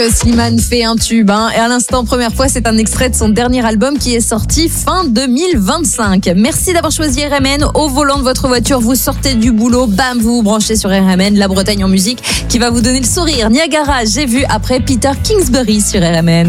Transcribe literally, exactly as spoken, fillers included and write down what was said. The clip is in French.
Slimane fait un tube, hein. Et à l'instant, première fois, c'est un extrait de son dernier album qui est sorti fin deux mille vingt-cinq. Merci d'avoir choisi R M N. Au volant de votre voiture, vous sortez du boulot, bam, vous vous branchez sur R M N, la Bretagne en musique, qui va vous donner le sourire. Niagara, j'ai vu après Peter Kingsbury sur R M N.